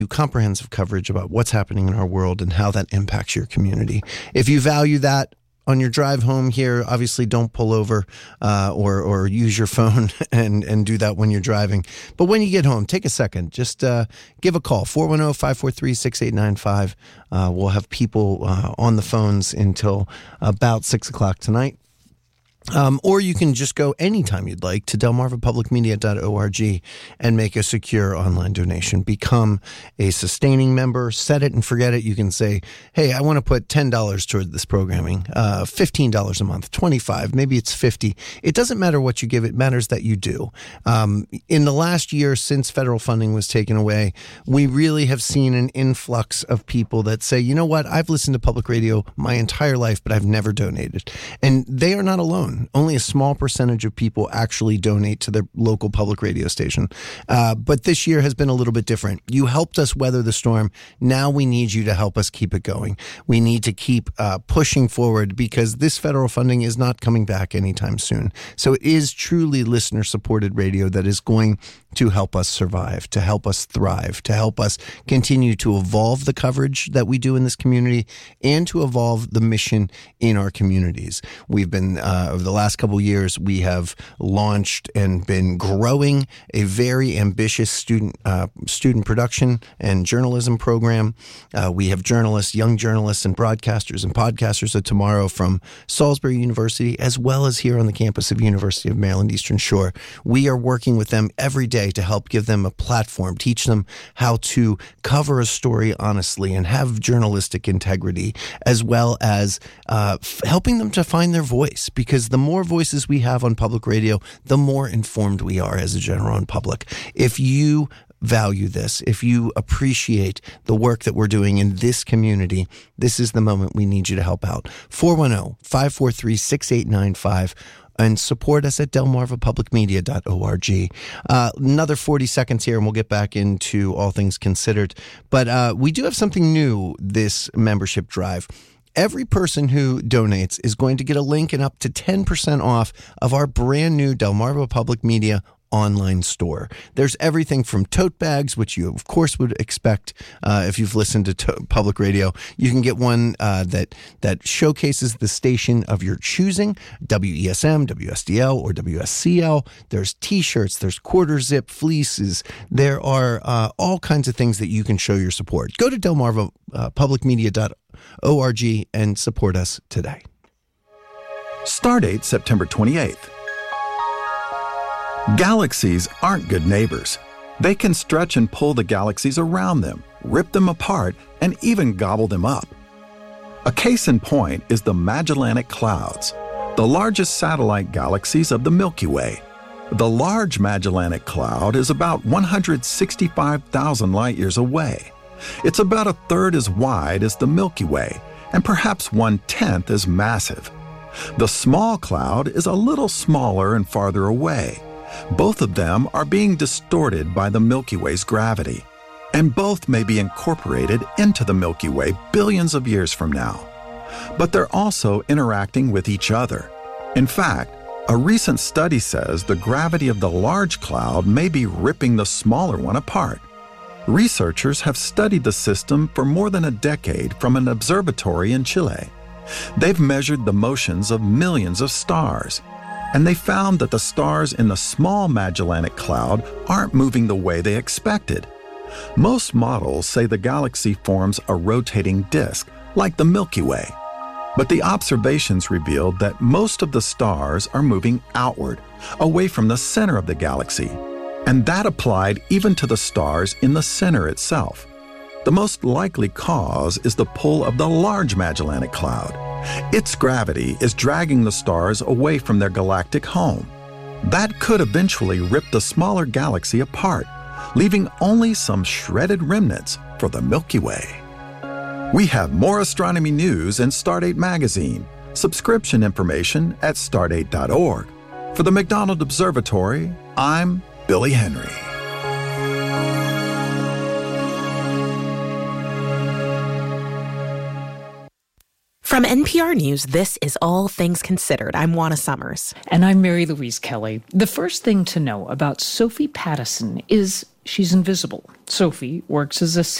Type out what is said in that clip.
comprehensive coverage about what's happening in our world and how that impacts your community. If you value that on your drive home here, obviously don't pull over or use your phone and do that when you're driving. But when you get home, take a second. Just give a call, 410-543-6895. We'll have people on the phones until about 6 o'clock tonight. Or you can just go anytime you'd like to delmarvapublicmedia.org and make a secure online donation. Become a sustaining member, set it and forget it. You can say, hey, I want to put $10 toward this programming, $15 a month, $25, maybe it's $50. It doesn't matter what you give. It matters that you do. In the last year since federal funding was taken away, we really have seen an influx of people that say, you know what, I've listened to public radio my entire life, but I've never donated. And they are not alone. Only a small percentage of people actually donate to their local public radio station. But this year has been a little bit different. You helped us weather the storm. Now we need you to help us keep it going. We need to keep pushing forward because this federal funding is not coming back anytime soon. So it is truly listener-supported radio that is going to help us survive, to help us thrive, to help us continue to evolve the coverage that we do in this community and to evolve the mission in our communities. We've been, over the last couple of years, we have launched and been growing a very ambitious student production and journalism program. We have journalists, young journalists and broadcasters and podcasters of tomorrow from Salisbury University, as well as here on the campus of University of Maryland Eastern Shore. We are working with them every day to help give them a platform, teach them how to cover a story honestly and have journalistic integrity, as well as helping them to find their voice. Because the more voices we have on public radio, the more informed we are as a general public. If you value this, if you appreciate the work that we're doing in this community, this is the moment we need you to help out. 410-543-6895. And support us at delmarvapublicmedia.org. Another 40 seconds here, and we'll get back into all things considered. But we do have something new this membership drive. Every person who donates is going to get a link and up to 10% off of our brand new Delmarva Public Media online store. There's everything from tote bags, which you of course would expect if you've listened to public radio. You can get one that showcases the station of your choosing, WESM, WSDL, or WSCL. There's t-shirts, there's quarter zip fleeces. There are all kinds of things that you can show your support. Go to delmarvapublicmedia.org and support us today. Stardate September 28th. Galaxies aren't good neighbors. They can stretch and pull the galaxies around them, rip them apart, and even gobble them up. A case in point is the Magellanic Clouds, the largest satellite galaxies of the Milky Way. The Large Magellanic Cloud is about 165,000 light-years away. It's about a third as wide as the Milky Way, and perhaps 1/10 as massive. The Small Cloud is a little smaller and farther away. Both of them are being distorted by the Milky Way's gravity, and both may be incorporated into the Milky Way billions of years from now. But they're also interacting with each other. In fact, a recent study says the gravity of the large cloud may be ripping the smaller one apart. Researchers have studied the system for more than a decade from an observatory in Chile. They've measured the motions of millions of stars, and they found that the stars in the Small Magellanic Cloud aren't moving the way they expected. Most models say the galaxy forms a rotating disk, like the Milky Way. But the observations revealed that most of the stars are moving outward, away from the center of the galaxy. And that applied even to the stars in the center itself. The most likely cause is the pull of the Large Magellanic Cloud. Its gravity is dragging the stars away from their galactic home. That could eventually rip the smaller galaxy apart, leaving only some shredded remnants for the Milky Way. We have more astronomy news in Stardate Magazine. Subscription information at stardate.org. For the McDonald Observatory, I'm Billy Henry. From NPR News, this is All Things Considered. I'm Juana Summers. And I'm Mary Louise Kelly. The first thing to know about Sophie Pattison is she's invisible. Sophie works as a